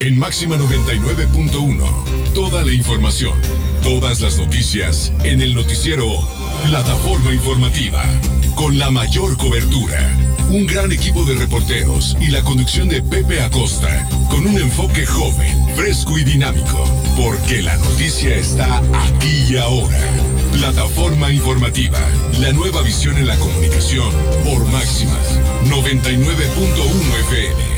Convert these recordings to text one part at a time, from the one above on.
En Máxima 99.1, toda la información, todas las noticias en el noticiero Plataforma Informativa, con la mayor cobertura, un gran equipo de reporteros y la conducción de Pepe Acosta, con un enfoque joven, fresco y dinámico, porque la noticia está aquí y ahora. Plataforma Informativa, la nueva visión en la comunicación, por Máxima 99.1 FM.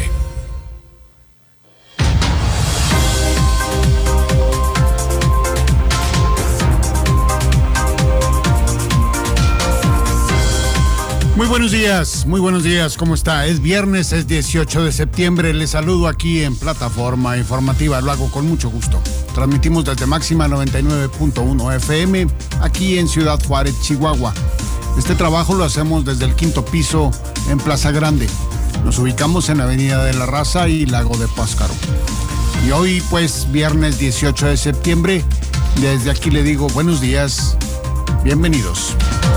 Muy buenos días, ¿cómo está? Es viernes, es 18 de septiembre, les saludo aquí en Plataforma Informativa, lo hago con mucho gusto. Transmitimos desde Máxima 99.1 FM, aquí en Ciudad Juárez, Chihuahua. Este trabajo lo hacemos desde el quinto piso en Plaza Grande. Nos ubicamos en Avenida de la Raza y Lago de Pátzcuaro. Y hoy, pues, viernes 18 de septiembre, desde aquí le digo buenos días, bienvenidos.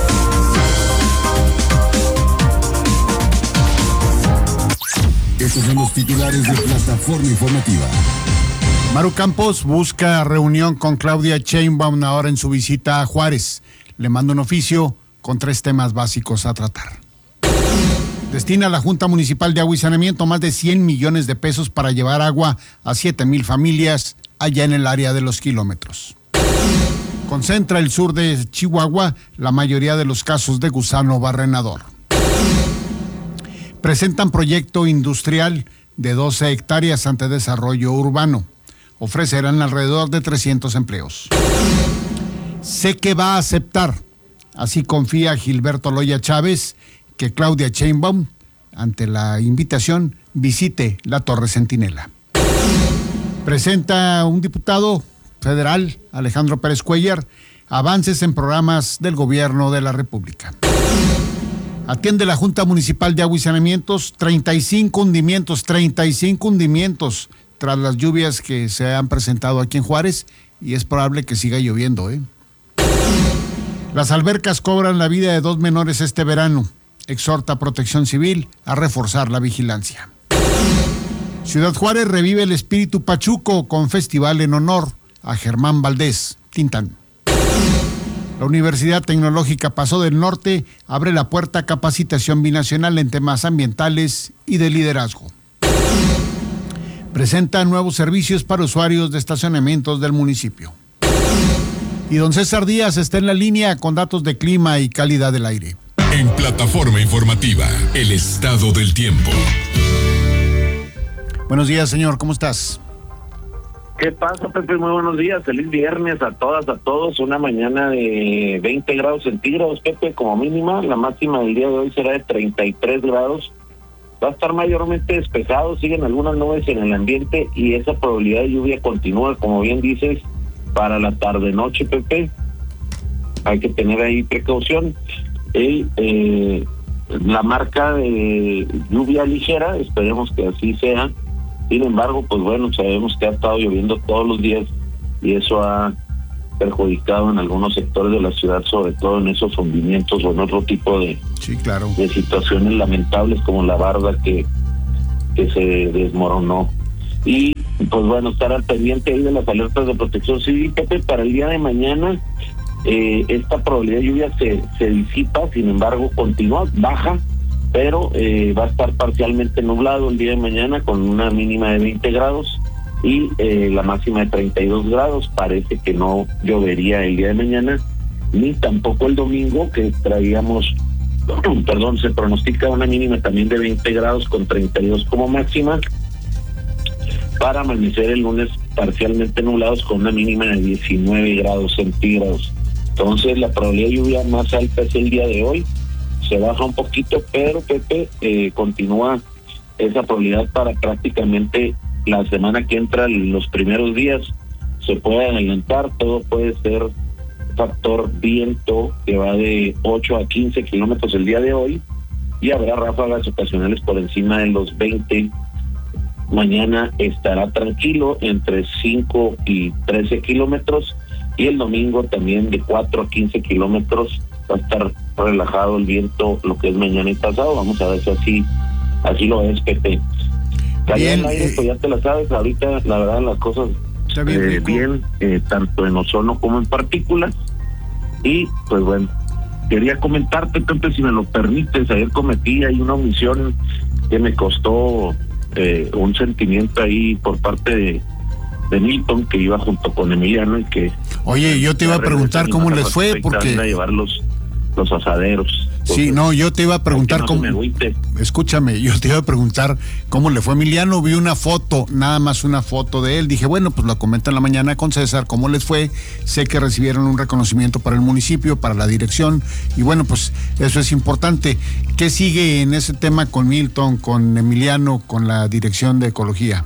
Estos son los titulares de Plataforma Informativa. Maru Campos busca reunión con Claudia Sheinbaum ahora en su visita a Juárez. Le manda un oficio con 3 temas básicos a tratar. Destina a la Junta Municipal de Agua y Saneamiento más de 100 millones de pesos para llevar agua a 7,000 familias allá en el área de los kilómetros. Concentra el sur de Chihuahua la mayoría de los casos de gusano barrenador. Presentan proyecto industrial de 12 hectáreas ante desarrollo urbano. Ofrecerán alrededor de 300 empleos. Sé que va a aceptar, así confía Gilberto Loya Chávez, que Claudia Sheinbaum, ante la invitación, visite la Torre Centinela. Presenta un diputado federal, Alejandro Pérez Cuellar, avances en programas del gobierno de la República. Atiende la Junta Municipal de Agua y Saneamientos 35 hundimientos tras las lluvias que se han presentado aquí en Juárez y es probable que siga lloviendo, Las albercas cobran la vida de 2 menores este verano. Exhorta a Protección Civil a reforzar la vigilancia. Ciudad Juárez revive el espíritu pachuco con festival en honor a Germán Valdés, Tintán. La Universidad Tecnológica Paso del Norte abre la puerta a capacitación binacional en temas ambientales y de liderazgo. Presenta nuevos servicios para usuarios de estacionamientos del municipio. Y don César Díaz está en la línea con datos de clima y calidad del aire. En Plataforma Informativa, el estado del tiempo. Buenos días, señor, ¿cómo estás? ¿Qué pasa, Pepe? Muy buenos días, feliz viernes a todas, a todos. Una mañana de 20 grados centígrados, Pepe, como mínima. La máxima del día de hoy será de 33 grados. Va a estar mayormente despejado, siguen algunas nubes en el ambiente y esa probabilidad de lluvia continúa, como bien dices, para la tarde-noche, Pepe. Hay que tener ahí precaución. La marca de lluvia ligera, esperemos que así sea. Sin embargo, pues bueno, sabemos que ha estado lloviendo todos los días y eso ha perjudicado en algunos sectores de la ciudad, sobre todo en esos hundimientos o en otro tipo de situaciones lamentables como la barda que se desmoronó. Y pues bueno, estar al pendiente ahí de las alertas de Protección Civil, Pepe, para el día de mañana. Esta probabilidad de lluvia se disipa, sin embargo continúa, baja, pero va a estar parcialmente nublado el día de mañana con una mínima de 20 grados y la máxima de 32 grados. Parece que no llovería el día de mañana, ni tampoco el domingo, que traíamos, se pronostica una mínima también de 20 grados con 32 como máxima, para amanecer el lunes parcialmente nublados con una mínima de 19 grados centígrados. Entonces la probabilidad de lluvia más alta es el día de hoy. Se baja un poquito, pero Pepe, continúa esa probabilidad para prácticamente la semana que entra, los primeros días. Se puede adelantar, todo puede ser factor viento, que va de 8 a 15 kilómetros el día de hoy, y habrá ráfagas ocasionales por encima de los 20. Mañana estará tranquilo entre 5 y 13 kilómetros, y el domingo también de 4 a 15 kilómetros. Va a estar relajado el viento lo que es mañana y pasado. Vamos a ver si así lo es, Pepe. Caía el aire, pues ya te la sabes, ahorita la verdad las cosas bien, tanto en ozono como en partículas. Y pues bueno, quería comentarte, Pepe, si me lo permites, ayer cometí ahí una omisión que me costó un sentimiento ahí por parte de Milton, que iba junto con Emiliano y que... Oye, yo te iba a preguntar cómo les fue, porque... a llevar los asaderos. Sí, no, yo te iba a preguntar cómo... Escúchame, yo te iba a preguntar cómo le fue a Emiliano. Vi una foto, nada más una foto de él. Dije, bueno, pues lo comento en la mañana con César, cómo les fue. Sé que recibieron un reconocimiento para el municipio, para la dirección. Y bueno, pues eso es importante. ¿Qué sigue en ese tema con Milton, con Emiliano, con la dirección de ecología?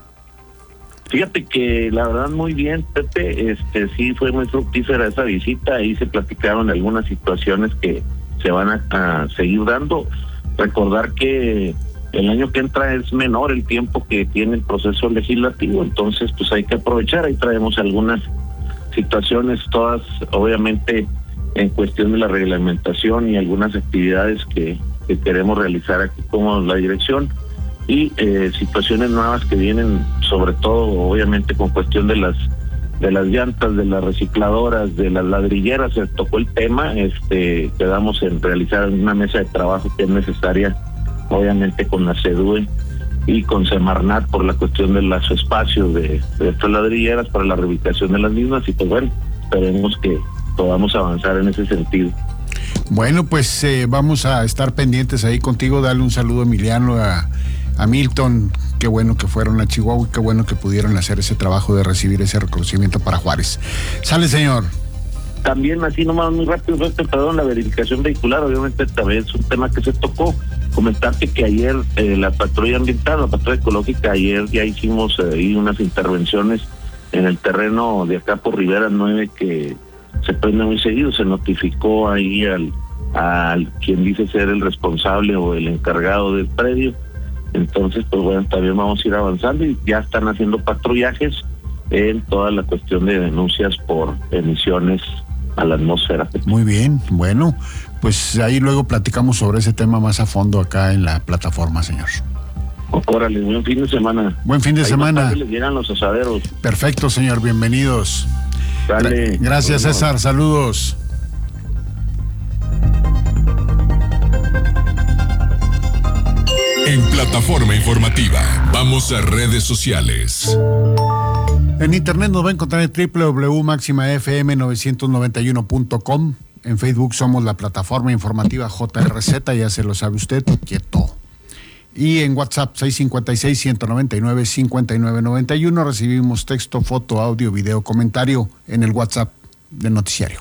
Fíjate que la verdad muy bien, Pepe, sí fue muy fructífera esa visita. Ahí se platicaron algunas situaciones que se van a seguir dando. Recordar que el año que entra es menor el tiempo que tiene el proceso legislativo, entonces pues hay que aprovechar. Ahí traemos algunas situaciones, todas obviamente en cuestión de la reglamentación y algunas actividades que queremos realizar aquí como la dirección, y situaciones nuevas que vienen, sobre todo obviamente con cuestión de las llantas, de las recicladoras, de las ladrilleras. Se tocó el tema, quedamos en realizar una mesa de trabajo que es necesaria, obviamente con la CEDUE y con Semarnat por la cuestión de los espacios de estas ladrilleras para la reubicación de las mismas, y pues bueno, esperemos que podamos avanzar en ese sentido. Bueno, pues vamos a estar pendientes ahí contigo. Dale un saludo a Emiliano, a Milton. Qué bueno que fueron a Chihuahua y qué bueno que pudieron hacer ese trabajo de recibir ese reconocimiento para Juárez. Sale, señor. También así nomás muy rápido, perdón, la verificación vehicular, obviamente también es un tema que se tocó. Comentarte que ayer la patrulla ambiental, la patrulla ecológica, ayer ya hicimos ahí unas intervenciones en el terreno de acá por Rivera 9 que se prende muy seguido. Se notificó ahí al quien dice ser el responsable o el encargado del predio. Entonces, pues bueno, también vamos a ir avanzando y ya están haciendo patrullajes en toda la cuestión de denuncias por emisiones a la atmósfera. Muy bien, bueno, pues ahí luego platicamos sobre ese tema más a fondo acá en la plataforma, señor. Órale, buen fin de semana. Buen fin de ahí semana. Les llegan los asaderos. Perfecto, señor, bienvenidos. Dale. Gracias, bueno. César, saludos. En Plataforma Informativa, vamos a redes sociales. En internet nos va a encontrar en www.maximafm991.com. En Facebook somos la Plataforma Informativa JRZ, ya se lo sabe usted, quieto. Y en WhatsApp 656-199-5991 recibimos texto, foto, audio, video, comentario en el WhatsApp del noticiario.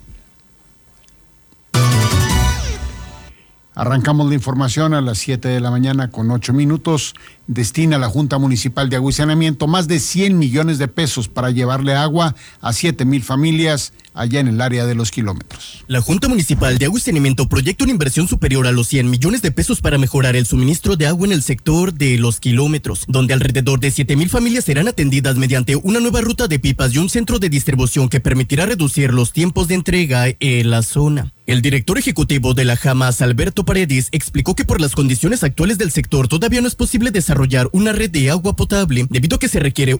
Arrancamos la información a las 7 de la mañana con 8 minutos. Destina la Junta Municipal de Agua y Saneamiento más de 100 millones de pesos para llevarle agua a 7,000 familias allá en el área de Los Kilómetros. La Junta Municipal de Agua y Saneamiento proyecta una inversión superior a los 100 millones de pesos para mejorar el suministro de agua en el sector de Los Kilómetros, donde alrededor de 7,000 familias serán atendidas mediante una nueva ruta de pipas y un centro de distribución que permitirá reducir los tiempos de entrega en la zona. El director ejecutivo de la JAMAS, Alberto Paredes, explicó que por las condiciones actuales del sector todavía no es posible desarrollar una red de agua potable debido a que se requiere